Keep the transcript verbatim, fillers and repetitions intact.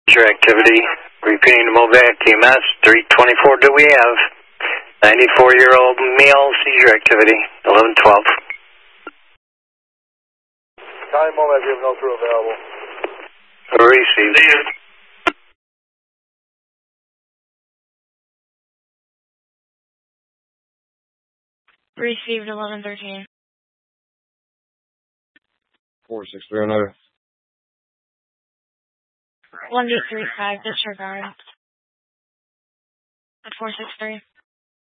Seizure activity. Repeating to Movac E M S, three twenty-four, do we have? ninety-four-year-old male, seizure activity, eleven twelve. County Movac, we have no crew available. Received. Received eleven thirteen. four six three another. one eight three five, disregard. four six three.